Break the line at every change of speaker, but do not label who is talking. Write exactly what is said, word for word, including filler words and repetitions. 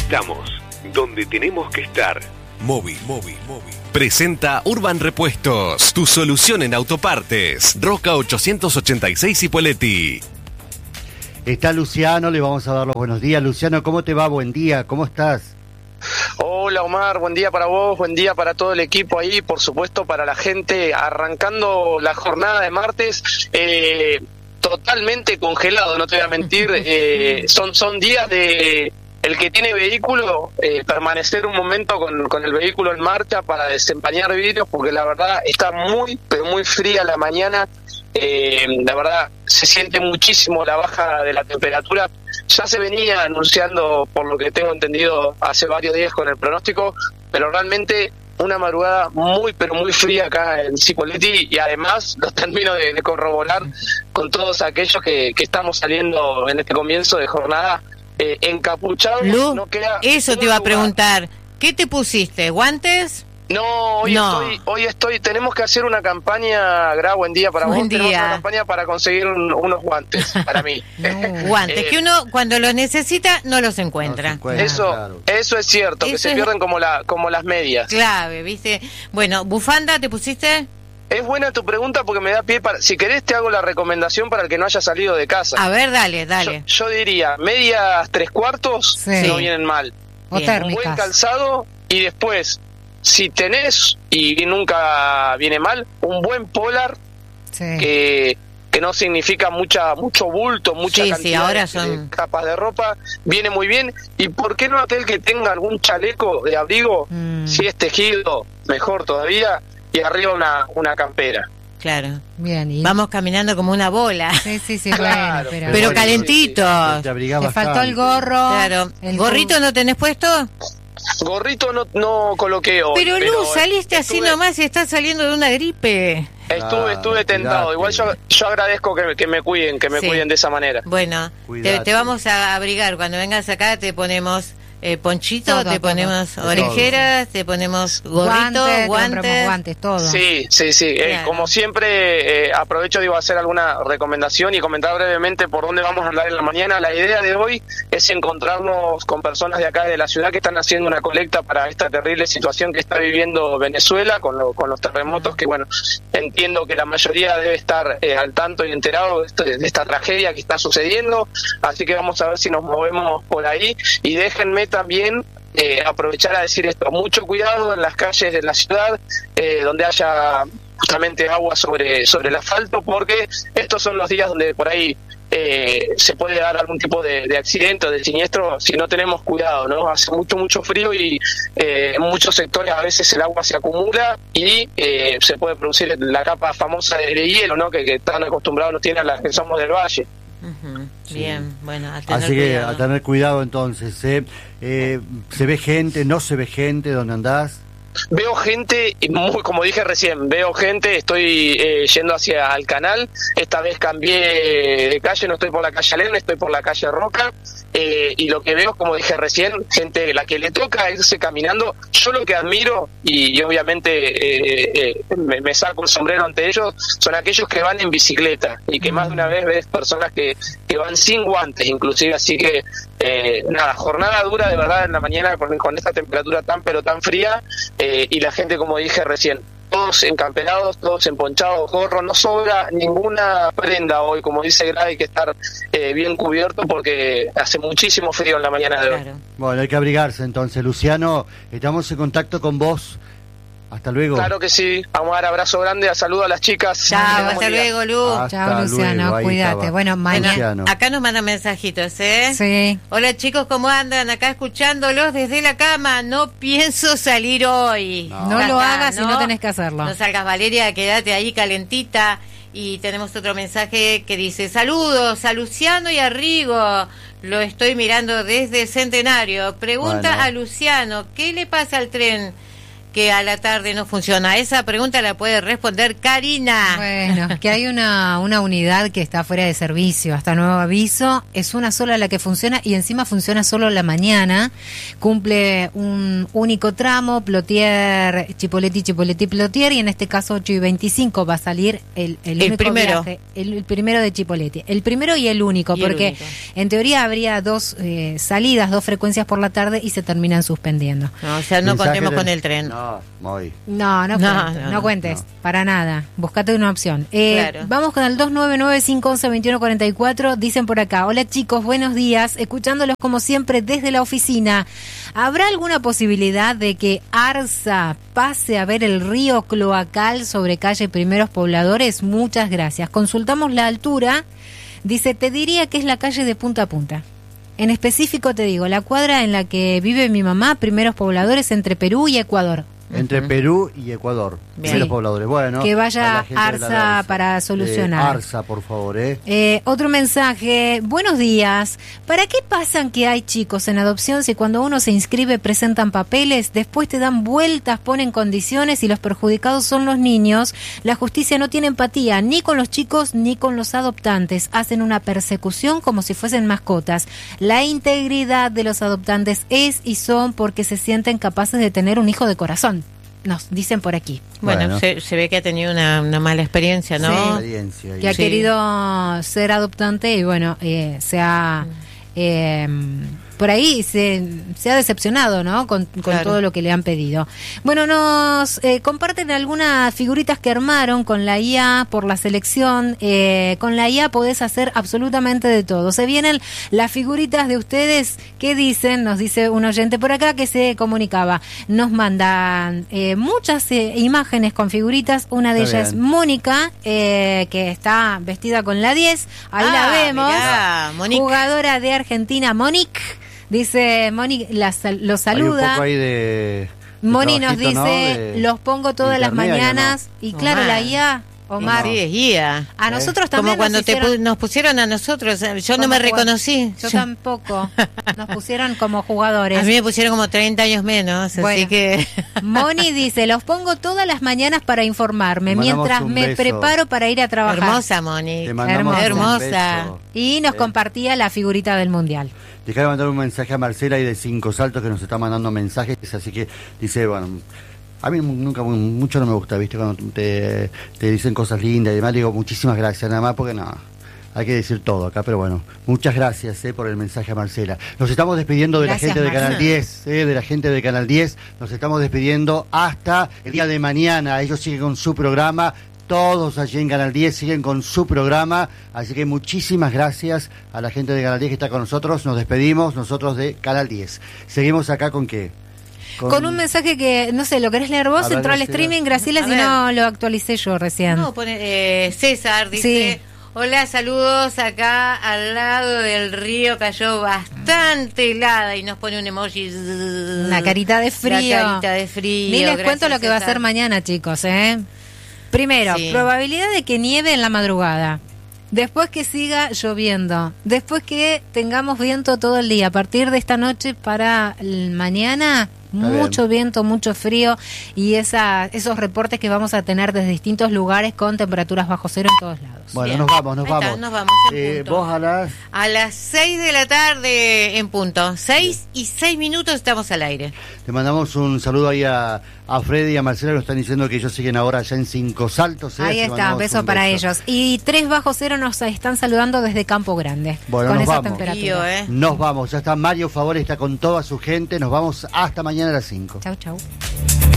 Estamos donde tenemos que estar. Móvil, móvil, móvil. Presenta Urban Repuestos, tu solución en autopartes. Roca ochocientos ochenta y seis Cipolletti.
Está Luciano, le vamos a dar los buenos días. Luciano, ¿cómo te va? Buen día, ¿cómo estás?
Hola Omar, buen día para vos, buen día para todo el equipo ahí, por supuesto para la gente, arrancando la jornada de martes, eh, totalmente congelado, no te voy a mentir, eh, son, son días de... El que tiene vehículo, eh, permanecer un momento con, con el vehículo en marcha para desempañar vidrios, porque la verdad está muy, pero muy fría la mañana. Eh, la verdad se siente muchísimo la baja de la temperatura. Ya se venía anunciando, por lo que tengo entendido, hace varios días con el pronóstico, pero realmente una madrugada muy, pero muy fría acá en Cipolletti, y además lo termino de, de corroborar con todos aquellos que, que estamos saliendo en este comienzo de jornada. Eh, encapuchado,
Lu,
no queda
eso te iba a
lugar.
preguntar. ¿Qué te pusiste? ¿Guantes?
No, hoy
No.
estoy, hoy estoy, tenemos que hacer una campaña, Gra, buen día para
Buen
vos, tenemos
día.
una campaña para conseguir un- unos guantes para mí.
Guantes,
Eh,
que uno cuando los necesita no los encuentra.
No se encuentra.
Eso,
Claro.
eso es cierto, que
Eso
se
es-
pierden como la, como las medias.
Clave, ¿viste? Bueno, ¿bufanda te pusiste?
Es buena tu pregunta porque me da pie para, si querés te hago la recomendación para el que no haya salido de casa.
A ver, dale,
Yo,
dale.
yo diría, medias tres cuartos
Sí.
no vienen mal.
O
Bien.
Un buen
térmicas.
calzado y después, si tenés, y nunca viene mal, un buen polar
Sí.
que, que no significa mucha mucho bulto, mucha
Sí, sí,
cantidad
ahora
de,
son-
de capas de ropa, viene muy bien. Y por qué no aquel que tenga algún chaleco de abrigo,
Mm.
si es tejido, mejor todavía, y arriba una, una campera.
Claro.
Bien, y...
Vamos caminando como una bola.
Sí, sí, sí,
Claro,
bueno, pero...
Pero
bueno,
calentitos.
Te abrigás
Te
bastante.
faltó el gorro.
Claro.
el
¿Gorrito no tenés puesto?
Gorrito no, no coloqué hoy.
Pero Lu, saliste así
estuve-
nomás y estás saliendo de una gripe.
Estuve,
Claro,
estuve tentado.
cuidate.
Igual yo, yo agradezco que, que me cuiden, que me
Sí.
cuiden de esa manera.
Bueno, te,
Cuídate.
te vamos a abrigar. Cuando vengas acá te ponemos eh, ponchito,
Todo,
te
todo.
ponemos
Todo.
orejeras, te ponemos gorrito,
guantes,
guantes.
te compramos guantes, todo.
Sí, sí, sí. Eh,
Claro.
como siempre, eh, aprovecho digo, a hacer alguna recomendación y comentar brevemente por dónde vamos a andar en la mañana. La idea de hoy es encontrarnos con personas de acá de la ciudad que están haciendo una colecta para esta terrible situación que está viviendo Venezuela con, lo- con los terremotos, que bueno, entiendo que la mayoría debe estar eh, al tanto y enterado de, esto- de esta tragedia que está sucediendo. Así que vamos a ver si nos movemos por ahí. Y déjenme también Eh, aprovechar a decir esto, mucho cuidado en las calles de la ciudad, eh, donde haya justamente agua sobre, sobre el asfalto, porque estos son los días donde por ahí eh, se puede dar algún tipo de, de accidente o de siniestro si no tenemos cuidado, ¿no? Hace mucho, mucho frío y eh, en muchos sectores a veces el agua se acumula y eh, se puede producir la capa famosa de, de hielo, ¿no? Que, que tan acostumbrados nos tienen las que somos del valle.
Ujú, bien, bueno, a tener
Así que
cuidado.
a tener cuidado entonces. ¿eh? Eh, ¿Se ve gente? ¿No se ve gente? ¿Dónde andás?
Veo gente, muy, como dije recién, veo gente, estoy eh, yendo hacia el canal, esta vez cambié de calle, no estoy por la calle Alén, estoy por la calle Roca, eh, y lo que veo, como dije recién, gente la que le toca irse caminando. Yo lo que admiro, y, y obviamente eh, eh, me, me saco el sombrero ante ellos, son aquellos que van en bicicleta, y que más de una vez ves personas que, que van sin guantes, inclusive, así que eh, nada, jornada dura de verdad en la mañana con, con esta temperatura tan pero tan fría. Eh, y la gente, como dije recién, todos encamperados, todos emponchados, gorro, no sobra ninguna prenda hoy, como dice Gra, hay que estar eh, bien cubierto porque hace muchísimo frío en la mañana de hoy.
Claro.
Bueno, hay que abrigarse entonces. Luciano, estamos en contacto con vos. Hasta luego.
Claro que sí, vamos a dar abrazo grande, saludo a las chicas.
Chao,
Tenemos
hasta
día.
luego, Lu.
Hasta
Chao, Luciano,
luego, ahí
cuídate.
estaba.
Bueno, mañana...
Luciano.
Acá nos mandan mensajitos, ¿eh?
Sí.
Hola chicos, ¿cómo andan? Acá escuchándolos desde la cama. No pienso salir hoy.
No.
No
Ya
lo
está,
hagas si no tenés que hacerlo.
No salgas, Valeria, quédate ahí calentita. Y tenemos otro mensaje que dice: saludos a Luciano y a Rigo. Lo estoy mirando desde Centenario. Pregunta
Bueno.
a Luciano, ¿qué le pasa al tren que a la tarde no funciona? Esa pregunta la puede responder Karina.
Bueno, que hay una, una unidad que está fuera de servicio, hasta nuevo aviso, es una sola la que funciona y encima funciona solo la mañana, cumple un único tramo, Plotier, Chipoleti, Chipoleti, Plotier, y en este caso ocho y veinticinco va a salir el, el,
el
único
primero.
viaje, el, el primero de Chipoleti, el primero y el único,
y el
porque
único.
En teoría habría dos eh, salidas, dos frecuencias por la tarde y se terminan suspendiendo.
No, o sea, no
Mensaje
contemos
de-
con el tren.
No, muy.
No, no,
No,
cuentes,
no,
no,
no,
cuentes,
no.
para nada. Buscate una opción. Eh,
Claro.
Vamos con el dos nueve nueve, cinco uno uno, dos uno cuatro cuatro. Dicen por acá: hola chicos, buenos días. Escuchándolos como siempre desde la oficina. ¿Habrá alguna posibilidad de que Arsa pase a ver el río cloacal sobre calle Primeros Pobladores? Muchas gracias. Consultamos la altura. Dice, te diría que es la calle de punta a punta. En específico te digo, la cuadra en la que vive mi mamá, Primeros Pobladores, entre Perú y Ecuador.
Entre
Ujú.
Perú y Ecuador.
Bien.
Sí, los pobladores. Bueno,
Que vaya
a la gente de la
Arsa
Darsa.
para solucionar.
Eh, Arsa, por favor, ¿eh?
Eh, otro mensaje, buenos días. ¿Para qué pasan que hay chicos en adopción si cuando uno se inscribe presentan papeles, después te dan vueltas, ponen condiciones y los perjudicados son los niños? La justicia no tiene empatía ni con los chicos ni con los adoptantes. Hacen una persecución como si fuesen mascotas. La integridad de los adoptantes es y son porque se sienten capaces de tener un hijo de corazón. Nos dicen por aquí.
Bueno,
Bueno.
Se, se ve que ha tenido una, una mala experiencia, ¿no?
Sí.
Experiencia ahí.
Que ha
Sí.
querido ser adoptante y bueno, eh, se ha eh, por ahí se, se ha decepcionado, ¿no? Con, con
Claro.
todo lo que le han pedido. Bueno, nos eh, comparten algunas figuritas que armaron con la I A por la selección. Eh, con la I A podés hacer absolutamente de todo. Se vienen las figuritas de ustedes. ¿Qué dicen? Nos dice un oyente por acá que se comunicaba. Nos mandan eh, muchas eh, imágenes con figuritas. Una de
Está
ellas es
bien.
Mónica, eh, que está vestida con la diez. Ahí
Ah,
la vemos.
mirá, Monique.
Jugadora de Argentina, Monique. Dice, Moni la sal- lo
Hay un
saluda.
poco ahí de... de
Moni nos dice,
trabajito, ¿no? De
los pongo todas las
internet, ¿o no?
mañanas. Y claro,
Omar.
la I A, Omar.
Sí, es guía.
A nosotros también
Como cuando
nos
te
hicieron-
pu- nos pusieron a nosotros, eh, yo no
como
me
jugad-
reconocí.
Yo
Yo-
tampoco. Nos pusieron como jugadores.
a mí me pusieron como treinta años menos,
Bueno.
así que...
Moni dice, los pongo todas las mañanas para informarme,
Te mandamos
mientras
un
me
beso.
preparo para ir a trabajar.
Hermosa, Moni.
Te mandamos
Hermosa.
un
Hermosa.
beso.
Y nos
Eh.
compartía la figurita del Mundial.
Dejá de mandar un mensaje a Marcela y de Cinco Saltos que nos está mandando mensajes, así que dice, bueno, a mí nunca mucho no me gusta, ¿viste? Cuando te, te dicen cosas lindas y demás, digo muchísimas gracias, nada más porque no, hay que decir todo acá, pero bueno, muchas gracias eh, por el mensaje a Marcela. Nos estamos despidiendo de
Gracias,
la gente de
Marcela.
Canal diez, eh, de la gente de Canal diez, nos estamos despidiendo hasta el día de mañana, ellos siguen con su programa. Todos allí en Canal diez siguen con su programa, así que muchísimas gracias a la gente de Canal diez que está con nosotros. Nos despedimos nosotros de Canal diez. Seguimos acá con qué?
Con un mensaje que, no sé, ¿lo querés leer vos?
A ver,
Entró al
Graciela.
streaming, Graciela,
A
si
ver.
no lo actualicé yo recién.
No, pone, eh, César dice,
Sí.
hola, saludos, acá al lado del río cayó bastante helada y nos pone un emoji.
Una carita de frío.
La carita de frío.
Ni les
gracias,
cuento lo que va a
César.
ser mañana, chicos, ¿eh? Primero,
Sí.
probabilidad de que nieve en la madrugada. Después que siga lloviendo. Después que tengamos viento todo el día. A partir de esta noche para el mañana,
Está
mucho viento, mucho frío. Y esa, esos reportes que vamos a tener desde distintos lugares con temperaturas bajo cero en todos lados.
Bueno,
Bien.
nos vamos, nos
Ahí está,
vamos.
nos vamos en
Eh,
punto.
vos a las...
A las seis de la tarde en punto. Seis y seis minutos estamos al aire.
Le mandamos un saludo ahí a, a Freddy y a Marcela, que nos están diciendo que ellos siguen ahora allá en Cinco Saltos. ¿eh?
Ahí
Así
está,
mandamos
beso
un
para
beso.
ellos. Y tres bajo cero nos están saludando desde Campo Grande.
Bueno,
con
nos
esa
vamos.
temperatura.
Frío, ¿eh?
Nos vamos, ya está Mario Favore, está con toda su gente. Nos vamos hasta mañana a las cinco.
Chau, chau.